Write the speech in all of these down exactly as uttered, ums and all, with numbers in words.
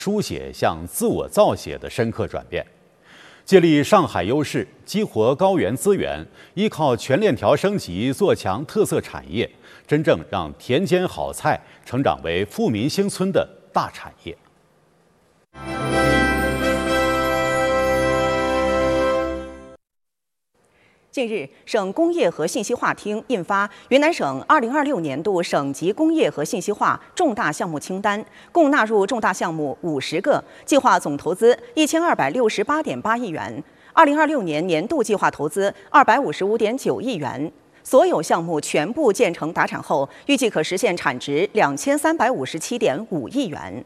书写向自我造写的深刻转变。借力上海优势，激活高原资源，依靠全链条升级做强特色产业，真正让田间好菜成长为富民兴村的大产业。 近日，省工业和信息化厅印发云南省二零二六年度省级工业和信息化重大项目清单，共纳入重大项目五十个，计划总投资一千二百六十八点八亿元。二零二六年年度计划投资二百五十五点九亿元。所有项目全部建成达产后，预计可实现产值两千三百五十七点五亿元。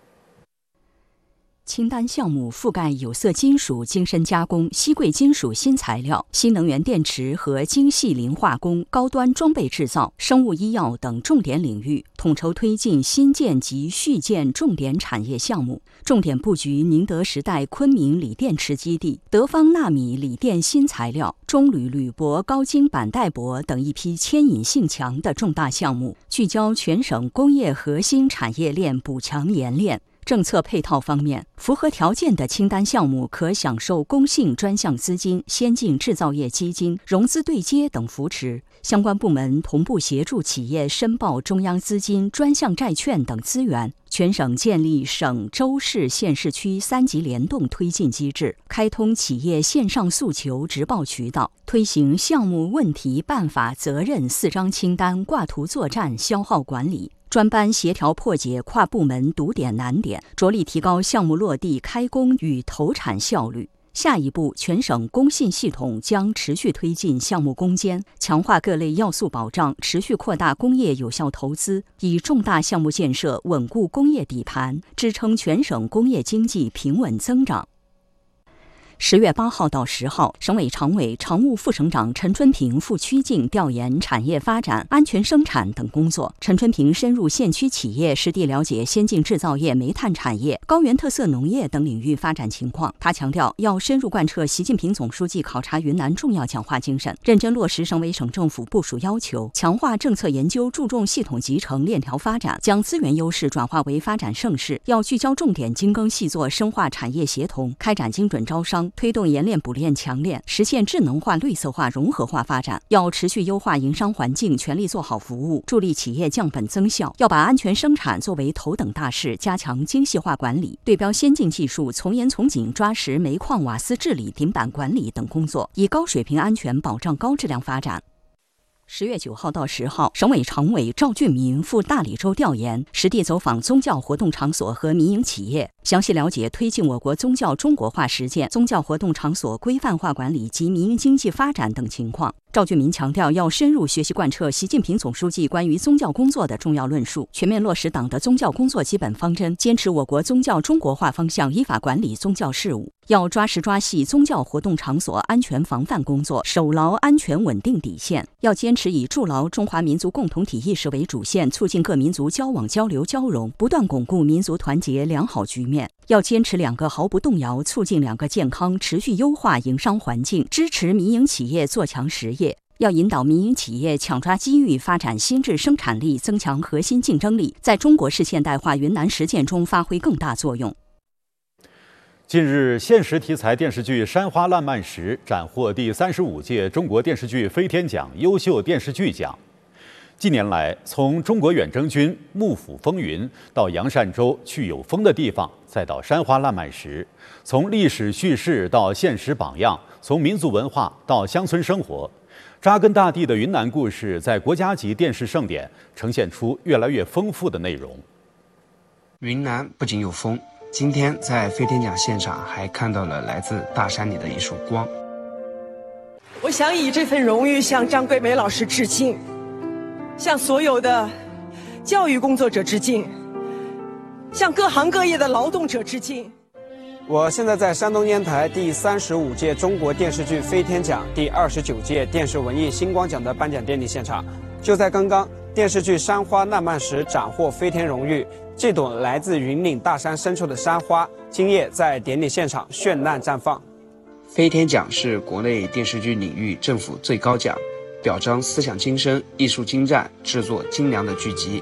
清单项目覆盖有色金属精深加工、稀贵金属新材料、新能源电池和精细磷化工、高端装备制造、生物医药等重点领域，统筹推进新建及续建重点产业项目，重点布局宁德时代昆明锂电池基地、德方纳米锂电新材料、中铝铝箔高晶板带箔等一批牵引性强的重大项目，聚焦全省工业核心产业链补强冶炼。政策配套方面，符合条件的清单项目可享受工信专项资金、先进制造业基金、融资对接等扶持。相关部门同步协助企业申报中央资金、专项债券等资源。全省建立省、州、市、县市区三级联动推进机制，开通企业线上诉求直报渠道，推行项目问题、办法、责任四张清单挂图作战消耗管理。专班协调破解跨部门堵点难点，着力提高项目落地开工与投产效率。下一步，全省工信系统将持续推进项目攻坚，强化各类要素保障，持续扩大工业有效投资，以重大项目建设稳固工业底盘，支撑全省工业经济平稳增长。十月八号到十号，省委常委、常务副省长陈春平赴曲靖调研产业发展、安全生产等工作。陈春平深入县区企业，实地了解先进制造业、煤炭产业、高原特色农业等领域发展情况。他强调，要深入贯彻习近平总书记考察云南重要讲话精神，认真落实省委省政府部署要求，强化政策研究，注重系统集成链条发展，将资源优势转化为发展盛世。要聚焦重点精耕细作，深化产业协同，开展精准招商，推动研炼补炼强炼，实现智能化、绿色化、融合化发展。要持续优化营商环境，全力做好服务，助力企业降本增效。要把安全生产作为头等大事，加强精细化管理，对标先进技术，从严从紧抓实煤矿瓦斯治理、顶板管理等工作，以高水平安全保障高质量发展。十月九号到十号，省委常委赵俊民赴大理州调研，实地走访宗教活动场所和民营企业，详细了解推进我国宗教中国化实践、宗教活动场所规范化管理及民营经济发展等情况。赵俊民强调，要深入学习贯彻习近平总书记关于宗教工作的重要论述，全面落实党的宗教工作基本方针，坚持我国宗教中国化方向，依法管理宗教事务。要抓实抓细宗教活动场所安全防范工作，守牢安全稳定底线。要坚持以筑牢中华民族共同体意识为主线，促进各民族交往交流交融，不断巩固民族团结良好局面。要坚持两个毫不动摇，促进两个健康，持续优化营商环境，支持民营企业做强实业。要引导民营企业抢抓机遇，发展新质生产力，增强核心竞争力，在中国式现代化云南实践中发挥更大作用。 近日，现实题材电视剧《山花烂漫时》斩获第三十五届中国电视剧飞天奖优秀电视剧奖。近年来，从中国远征军幕府风云到杨善洲去有风的地方，再到山花烂漫时，从历史叙事到现实榜样，从民族文化到乡村生活，扎根大地的云南故事在国家级电视盛典呈现出越来越丰富的内容。 云南不仅有风，今天在飞天奖现场还看到了来自大山里的一束光。 我想以这份荣誉向张桂梅老师致敬，向所有的教育工作者致敬，向各行各业的劳动者致敬。 我现在在山东烟台第三十五届中国电视剧飞天奖第二十九届电视文艺星光奖的颁奖典礼现场。就在刚刚，电视剧《山花烂漫时》斩获飞天荣誉。这朵来自云岭大山深处的山花，今夜在典礼现场绚烂绽放。 飞天奖是国内电视剧领域政府最高奖，表彰思想精深、艺术精湛、制作精良的剧集。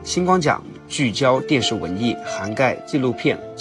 星光奖聚焦电视文艺，涵盖纪录片、